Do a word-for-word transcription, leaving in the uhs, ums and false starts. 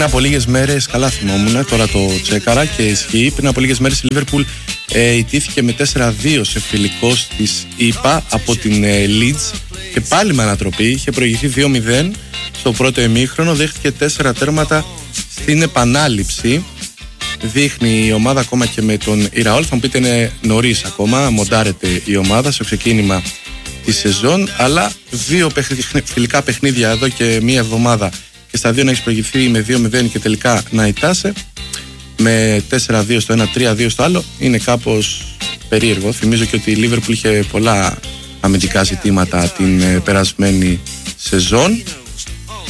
από λίγες μέρες, καλά θυμόμουν, τώρα το τσέκαρα και ισχύει. Πριν από λίγες μέρες η Liverpool ε, ιτήθηκε με τέσσερα δύο σε φιλικό της ΙΠΑ από την ε, Leeds και πάλι με ανατροπή. Είχε προηγηθεί δύο μηδέν στο πρώτο ημίχρονο, δέχτηκε τέσσερα τέρματα στην επανάληψη. Δείχνει η ομάδα ακόμα και με τον Ιραόλ. Θα μου πείτε είναι νωρίς ακόμα, μοντάρεται η ομάδα στο ξεκίνημα τη σεζόν, αλλά δύο φιλικά παιχνίδια εδώ και μία εβδομάδα και στα δύο να έχει προηγηθεί με δύο μηδέν και τελικά να ητάσαι με τέσσερα δύο στο ένα, τρία δύο στο άλλο, είναι κάπως περίεργο. Θυμίζω και ότι η Liverpool είχε πολλά αμυντικά ζητήματα την περασμένη σεζόν.